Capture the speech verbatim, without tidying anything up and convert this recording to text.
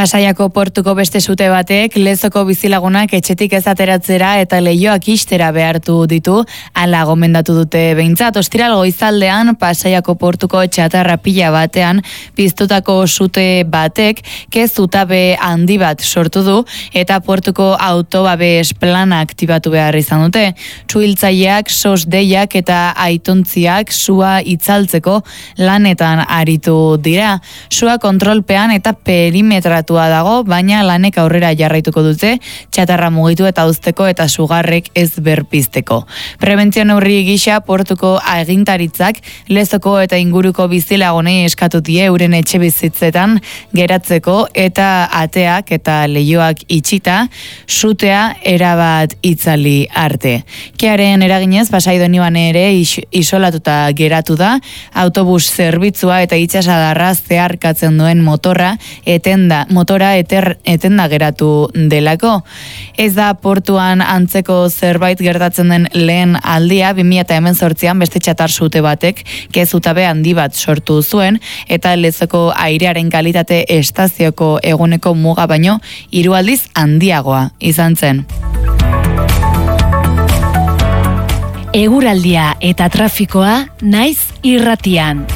Pasaiako portuko beste sute batek Lezoko bizilagunak etxetik ez ateratzera eta leihoak ixtera behartu ditu, hala gomendatu dute behintzat. Ostiral goizaldean Pasaiako portuko txatarra pila batean piztutako sute batek ke zutabe handi bat sortu du eta portuko autobabes plana aktibatu behar izan dute. Suhiltzaileak, sosdeiak eta aitontziak sua itzaltzeko lanetan aritu dira. Sua kontrolpean eta perimetra dago, baina lanek aurrera jarraituko dute, txatarra mugitu eta uzteko eta sugarrek ez berpizteko. Prebentzio neurri gisa portuko agintaritzak Lezoko eta inguruko bizilagonei eskatu die euren etxe bizitzetan geratzeko eta ateak eta leihoak itxita, sutea erabat itzali arte. Kearen eraginez, Pasai Donibane ere is- isolatuta geratu da, autobus zerbitzua eta itsasadarra zeharkatzen duen motorra etenda motora eter, etenda geratu delako. Ez da portuan antzeko zerbait gertatzen den lehen aldia, bi mila hemezortzian beste txatar sute batek kezutabe handi bat sortu zuen, eta Lezoko airearen kalitate estazioko eguneko muga baino hiru aldiz handiagoa izan zen. Eguraldia eta trafikoa Naiz irratian.